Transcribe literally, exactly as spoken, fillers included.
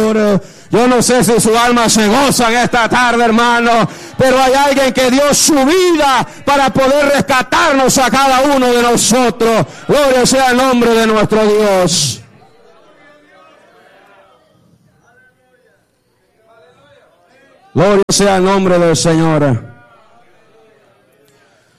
Señor. Yo no sé si su alma se goza en esta tarde, hermano, pero hay alguien que dio su vida para poder rescatarnos a cada uno de nosotros. Gloria sea el nombre de nuestro Dios. Gloria sea el nombre del Señor.